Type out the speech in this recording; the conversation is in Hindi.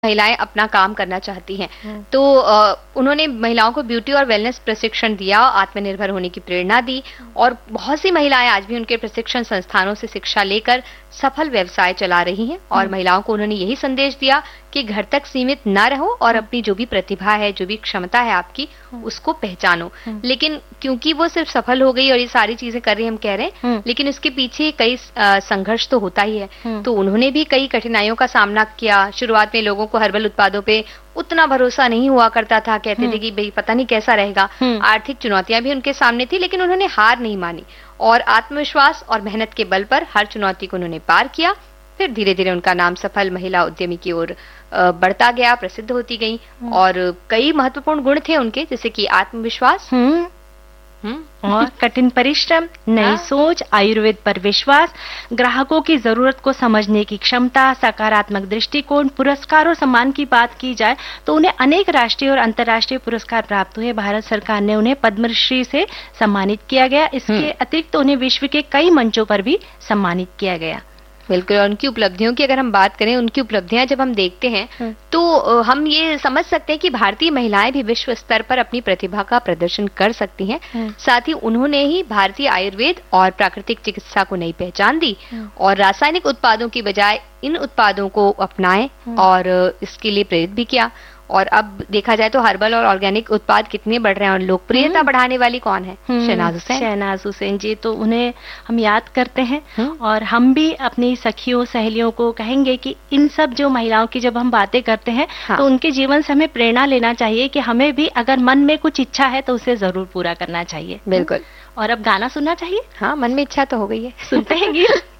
महिलाएं अपना काम करना चाहती हैं। तो उन्होंने महिलाओं को ब्यूटी और वेलनेस प्रशिक्षण दिया, आत्मनिर्भर होने की प्रेरणा दी और बहुत सी महिलाएं आज भी उनके प्रशिक्षण संस्थानों से शिक्षा लेकर सफल व्यवसाय चला रही हैं। और महिलाओं को उन्होंने यही संदेश दिया कि घर तक सीमित ना रहो और अपनी जो भी प्रतिभा है, जो भी क्षमता है आपकी, उसको पहचानो। लेकिन क्योंकि वो सिर्फ सफल हो गई और ये सारी चीजें कर रही हम कह रहे हैं, लेकिन उसके पीछे कई संघर्ष तो होता ही है। तो उन्होंने भी कई कठिनाइयों का सामना किया। शुरुआत में लोगों को हर्बल उत्पादों पे उतना भरोसा नहीं हुआ करता था, कहते थे कि भाई पता नहीं कैसा रहेगा। आर्थिक चुनौतियां भी उनके सामने थी, लेकिन उन्होंने हार नहीं मानी और आत्मविश्वास और मेहनत के बल पर हर चुनौती को उन्होंने पार किया। फिर धीरे धीरे उनका नाम सफल महिला उद्यमी की ओर बढ़ता गया, प्रसिद्ध होती गई। और कई महत्वपूर्ण गुण थे उनके, जैसे कि आत्मविश्वास और कठिन परिश्रम, नई सोच, आयुर्वेद पर विश्वास, ग्राहकों की जरूरत को समझने की क्षमता, सकारात्मक दृष्टिकोण। पुरस्कार और सम्मान की बात की जाए तो उन्हें अनेक राष्ट्रीय और अंतर्राष्ट्रीय पुरस्कार प्राप्त हुए। भारत सरकार ने उन्हें पद्मश्री से सम्मानित किया गया। इसके अतिरिक्त उन्हें विश्व के कई मंचों पर भी सम्मानित किया गया। बिल्कुल। और उनकी उपलब्धियों की अगर हम बात करें, उनकी उपलब्धियां जब हम देखते हैं तो हम ये समझ सकते हैं कि भारतीय महिलाएं भी विश्व स्तर पर अपनी प्रतिभा का प्रदर्शन कर सकती हैं। साथ ही उन्होंने ही भारतीय आयुर्वेद और प्राकृतिक चिकित्सा को नई पहचान दी और रासायनिक उत्पादों की बजाय इन उत्पादों को अपनाएं और इसके लिए प्रेरित भी किया। और अब देखा जाए तो हर्बल और ऑर्गेनिक उत्पाद कितने बढ़ रहे हैं और लोकप्रियता बढ़ाने वाली कौन है? शहनाज हुसैन जी। तो उन्हें हम याद करते हैं और हम भी अपनी सखियों सहेलियों को कहेंगे कि इन सब जो महिलाओं की जब हम बातें करते हैं तो उनके जीवन से हमें प्रेरणा लेना चाहिए कि हमें भी अगर मन में कुछ इच्छा है तो उसे जरूर पूरा करना चाहिए। बिल्कुल। और अब गाना सुनना चाहिए। हाँ, मन में इच्छा तो हो गई है, सुनते हैं गीत।